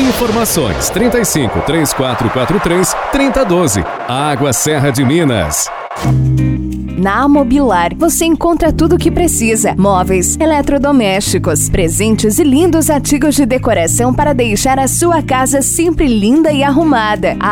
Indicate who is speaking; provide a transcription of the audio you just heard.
Speaker 1: Informações 35 3443 3012. Água Serra de Minas.
Speaker 2: Na Amobilar, você encontra tudo o que precisa: móveis, eletrodomésticos, presentes e lindos artigos de decoração para deixar a sua casa sempre linda e arrumada.